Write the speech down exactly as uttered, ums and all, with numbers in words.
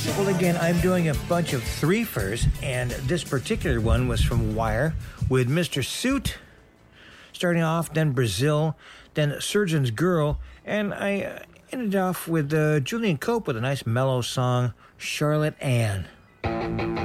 Well, again, I'm doing a bunch of three-fers, and this particular one was from Wire with Mister Suit, starting off, then Brazil, then Surgeon's Girl, and I uh, ended off with uh, Julian Cope with a nice mellow song, Charlotte Ann.